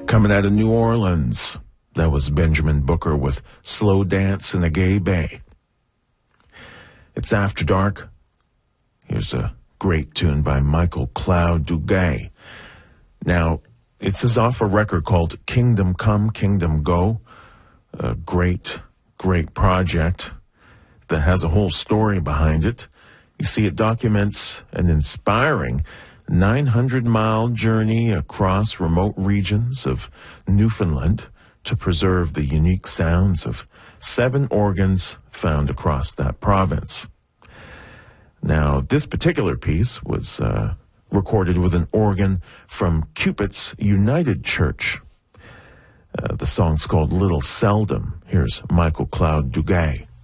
Coming out of New Orleans, that was Benjamin Booker with Slow Dance in a Gay Bay. It's After Dark. Here's a great tune by Michael Cloud Duguay. Now, this is off a record called Kingdom Come, Kingdom Go. A great, great project that has a whole story behind it. You see, it documents an inspiring 900-mile journey across remote regions of Newfoundland to preserve the unique sounds of 7 organs found across that province. Now, this particular piece was recorded with an organ from Cupid's United Church. The song's called Little Seldom. Here's Michael Cloud Duguay.